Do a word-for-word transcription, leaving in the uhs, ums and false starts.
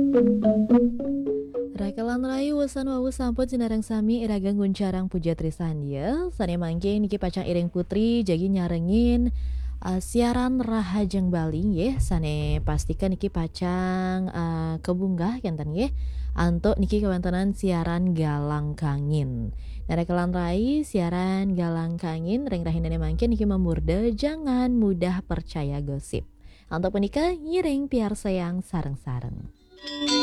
Rakalan rayu wesan wawu sampun sinareng sami iragang guncarang puja trisandia sane mangke niki pacang iring putri jagi nyarengin uh, siaran Rahajeng Bali nggih sane pastikan niki pacang uh, kebunggah kenten nggih antuk niki kewontenan siaran Galang Kangin. Nah rakalan rai siaran Galang Kangin reng rahinane mangke niki memurde jangan mudah percaya gosip. Antuk punika ngiring piar sayang sareng-sareng.